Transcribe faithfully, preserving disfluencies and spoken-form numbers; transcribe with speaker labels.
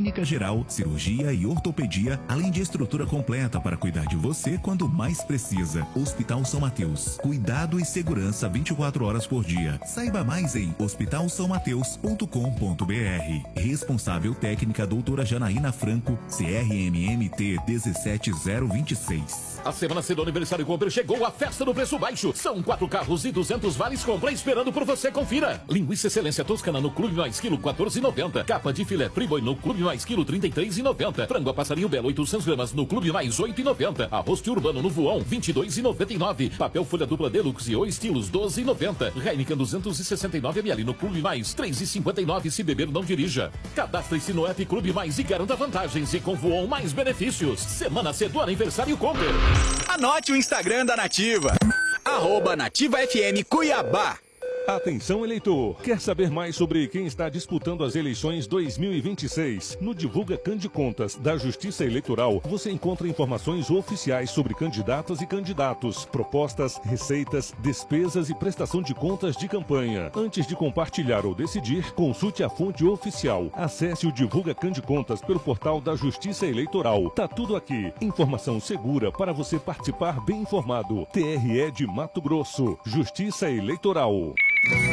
Speaker 1: clínica geral, cirurgia e ortopedia, além de estrutura completa para cuidar de você quando mais precisa. Hospital São Mateus. Cuidado e segurança vinte e quatro horas por dia. Saiba mais em hospital são mateus ponto com ponto br. Responsável técnica doutora Janaína Franco, C R M M T um sete zero dois seis.
Speaker 2: A semana C do Aniversário Compre chegou a festa do preço baixo. São quatro carros e duzentos vales compra esperando por você. Confira. Linguiça Excelência Toscana no Clube Mais Quilo quatorze e noventa. Capa de filé Friboi no Clube Mais Quilo trinta e três e noventa. Frango a passarinho belo oitocentos gramas no Clube Mais oito e noventa. Arroz urbano no Voão vinte e dois e noventa e nove. Papel folha dupla Deluxe ou estilos doze e noventa. Heineken duzentos e sessenta e nove mililitros no Clube Mais três e cinquenta e nove. Se beber não dirija. Cadastre-se no app Clube Mais e garanta vantagens e com Voão mais benefícios. Semana C do Aniversário Compre.
Speaker 3: Anote o Instagram da Nativa. Arroba Nativa F M Cuiabá.
Speaker 4: Atenção, eleitor! Quer saber mais sobre quem está disputando as eleições dois mil e vinte e seis? No Divulga Candicontas da Justiça Eleitoral, você encontra informações oficiais sobre candidatas e candidatos, propostas, receitas, despesas e prestação de contas de campanha. Antes de compartilhar ou decidir, consulte a fonte oficial. Acesse o Divulga Candicontas pelo portal da Justiça Eleitoral. Tá tudo aqui. Informação segura para você participar bem informado. T R E de Mato Grosso. Justiça Eleitoral.